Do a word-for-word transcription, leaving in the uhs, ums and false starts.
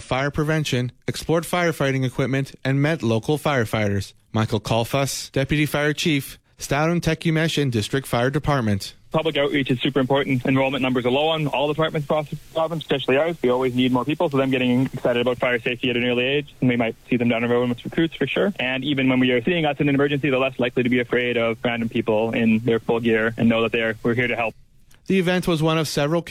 fire prevention, explored firefighting equipment, and met local firefighters. Michael Colfuss, Deputy Fire Chief, Stoughton Tequmesh and District Fire Department. Public outreach is super important. Enrollment numbers are low on all departments across the province, especially ours. We always need more people, so them getting excited about fire safety at an early age, and we might see them down the road with recruits for sure. And even when we are seeing us in an emergency, they're less likely to be afraid of random people in their full gear and know that they're we're here to help. The event was one of several